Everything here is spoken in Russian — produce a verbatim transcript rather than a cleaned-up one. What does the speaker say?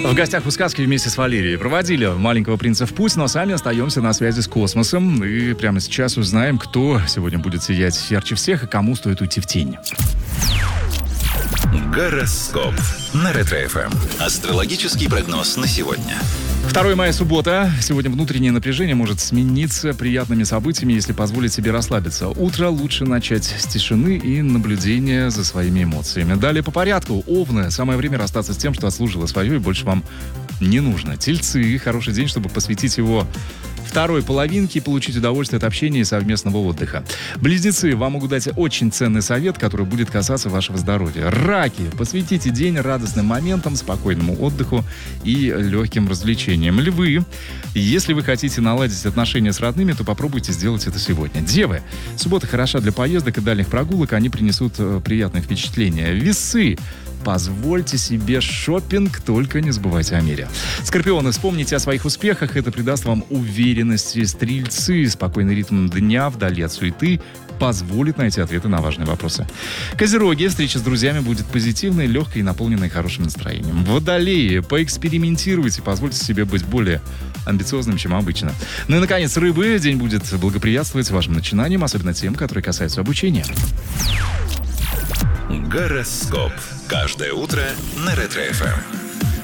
В гостях у сказки вместе с Валерией проводили «Маленького принца» в путь, но сами остаемся на связи с космосом. И прямо сейчас узнаем, кто сегодня будет сиять ярче всех и кому стоит уйти в тень. Гороскоп на Ретро-эф эм. Астрологический прогноз на сегодня. второго мая, суббота. Сегодня внутреннее напряжение может смениться приятными событиями, если позволить себе расслабиться. Утро лучше начать с тишины и наблюдения за своими эмоциями. Далее по порядку. Овны. Самое время расстаться с тем, что отслужило свое и больше вам не нужно. Тельцы. Хороший день, чтобы посвятить его второй половинке и получить удовольствие от общения и совместного отдыха. Близнецы, вам могут дать очень ценный совет, который будет касаться вашего здоровья. Раки, посвятите день радостным моментам, спокойному отдыху и легким развлечениям. Львы, если вы хотите наладить отношения с родными, то попробуйте сделать это сегодня. Девы, суббота хороша для поездок и дальних прогулок, они принесут приятные впечатления. Весы, позвольте себе шопинг, только не забывайте о мере. Скорпионы, вспомните о своих успехах, это придаст вам уверенности. Стрельцы, спокойный ритм дня вдали от суеты позволит найти ответы на важные вопросы. Козероги, встреча с друзьями будет позитивной, легкой и наполненной хорошим настроением. Водолеи, поэкспериментируйте, позвольте себе быть более амбициозным, чем обычно. Ну и, наконец, рыбы, день будет благоприятствовать вашим начинаниям, особенно тем, которые касаются обучения. Гороскоп. Каждое утро на Ретро-эф эм.